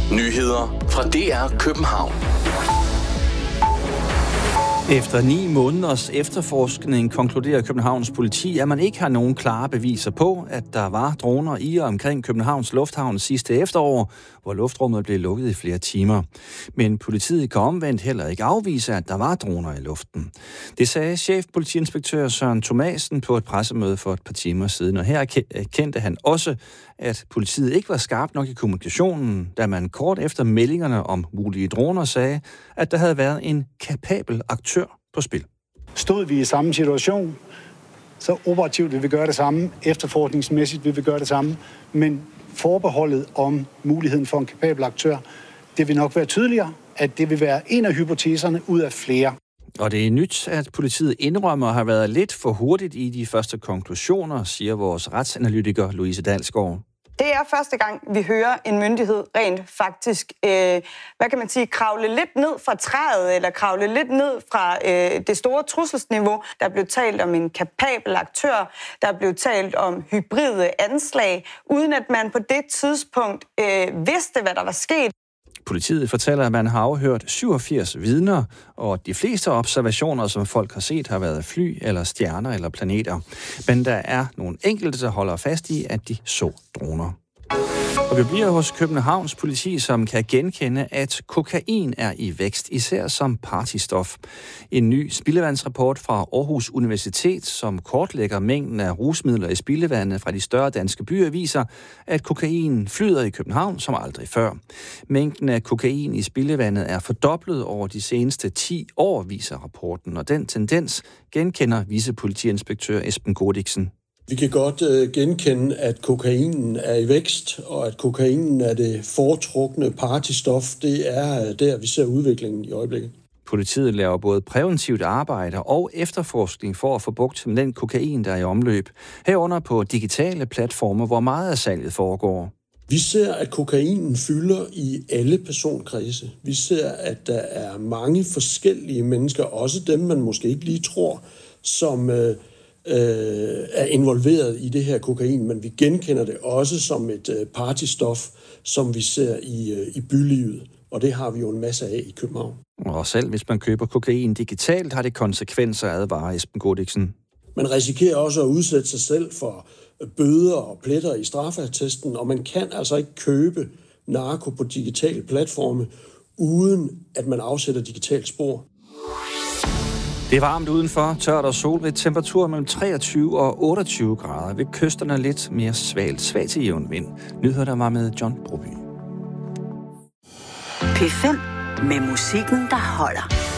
Nyheder fra DR København. Efter 9 måneders efterforskning konkluderer Københavns politi, at man ikke har nogen klare beviser på, at der var droner i og omkring Københavns Lufthavn sidste efterår, hvor luftrummet blev lukket i flere timer. Men politiet kan omvendt heller ikke afvise, at der var droner i luften. Det sagde chefpolitiinspektør Søren Thomasen på et pressemøde for et par timer siden, og her erkendte han også, at politiet ikke var skarp nok i kommunikationen, da man kort efter meldingerne om mulige droner sagde, at der havde været en kapabel aktør på spil. Stod vi i samme situation, så operativt vil vi gøre det samme, efterforskningsmæssigt vil vi gøre det samme, men forbeholdet om muligheden for en kapabel aktør, det vil nok være tydeligere, at det vil være en af hypoteserne ud af flere. Og det er nyt, at politiet indrømmer at have været lidt for hurtigt i de første konklusioner, siger vores retsanalytiker Louise Dalsgaard. Det er første gang, vi hører en myndighed rent faktisk, kravle lidt ned fra træet, eller kravle lidt ned fra det store trusselsniveau. Der blev talt om en kapabel aktør, der blev talt om hybride anslag, uden at man på det tidspunkt vidste, hvad der var sket. Politiet fortæller, at man har afhørt 87 vidner, og de fleste observationer, som folk har set, har været fly eller stjerner eller planeter. Men der er nogle enkelte, der holder fast i, at de så droner. Og vi bliver hos Københavns politi, som kan genkende, at kokain er i vækst, især som partystof. En ny spildevandsrapport fra Aarhus Universitet, som kortlægger mængden af rusmidler i spildevandet fra de større danske byer, viser, at kokain flyder i København som aldrig før. Mængden af kokain i spildevandet er fordoblet over de seneste 10 år, viser rapporten, og den tendens genkender vicepolitiinspektør Esben Godiksen. Vi kan godt genkende, at kokainen er i vækst, og at kokainen er det foretrukne partystof. Det er der, vi ser udviklingen i øjeblikket. Politiet laver både præventivt arbejde og efterforskning for at få bugt med den kokain, der er i omløb. Herunder på digitale platforme, hvor meget af salget foregår. Vi ser, at kokainen fylder i alle personkredse. Vi ser, at der er mange forskellige mennesker, også dem, man måske ikke lige tror, som er involveret i det her kokain, men vi genkender det også som et partystof, som vi ser i bylivet, og det har vi jo en masse af i København. Og selv hvis man køber kokain digitalt, har det konsekvenser, advarer Esben Godiksen. Man risikerer også at udsætte sig selv for bøder og pletter i straffeattesten, og man kan altså ikke købe narko på digitale platforme, uden at man afsætter digitalt spor. Det er varmt udenfor, tørt og solrigt, temperatur mellem 23 og 28 grader. Ved kysterne lidt mere svag til jævn vind. Nyheder der var med John Broby. P5 med musikken, der holder.